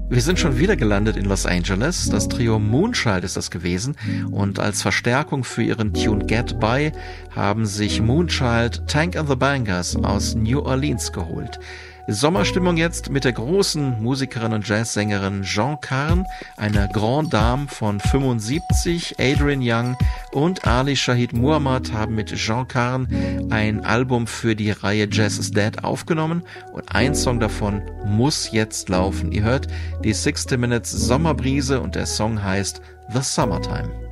Wir sind schon wieder gelandet in Los Angeles. Das Trio Moonchild ist das gewesen. Und als Verstärkung für ihren Tune Get By haben sich Moonchild Tank and the Bangers aus New Orleans geholt. Sommerstimmung jetzt mit der großen Musikerin und Jazzsängerin Jean Carn, einer Grande Dame von 75. Adrian Young und Ali Shahid Muhammad haben mit Jean Carn ein Album für die Reihe Jazz is Dead aufgenommen und ein Song davon muss jetzt laufen. Ihr hört die 60 Minutes Sommerbrise und der Song heißt The Summertime.